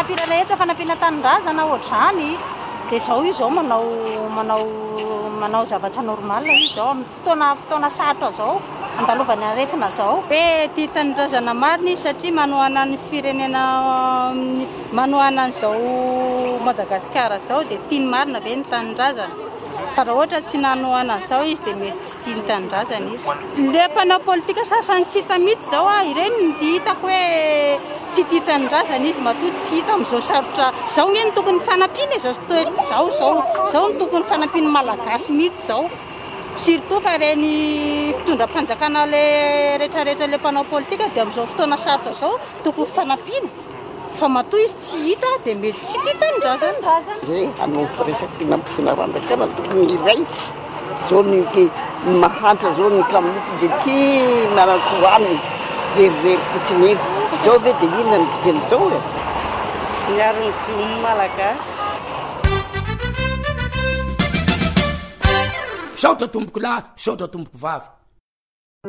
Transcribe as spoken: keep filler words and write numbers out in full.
fanampiana rehetra fanampiana tanindrazana ohatrany dia izao izy zao manao manao manao zavatra normal izy zao amin'ny fotoana fotoana sarotra zao andalovany aretina zao be tia tanindrazana marina izy satria manohana ny firenena manohana an'izao Madagasikara zao dia tiany marina ve ny tanindrazana fa raha ohatra tsy nanohana an'izao izy dia mety tsy tia ny tanindrazana izy. Ilay mpanao politika sasany tsy hita mihitsy zao a ireny ny hitako hoe tsy tia tanindrazana izy matoa tsy hita amin'izao sarotra zao ny tokony fanampiana zao zao zao zao ny tokony fanampiana malagasy mihitsy zao surtout fa reny mpitondram-panjakana le rehetrarehetra le mpanao politika dia amin'izao fotoana sarotra zao tokony fanampiana fa matoa izy tsy hita dia mety tsy tia tanindrazana razana zay anao resaky tina mpitondram-panjakana tokony iray zao ny mahantra zao ny kaminity dia ty narakoaniny rerirery fotsiny eny zao ve dia inona ny teny zao e miaro ny sy ny malagasy saotra tomboko lahy saotra tomboko vavy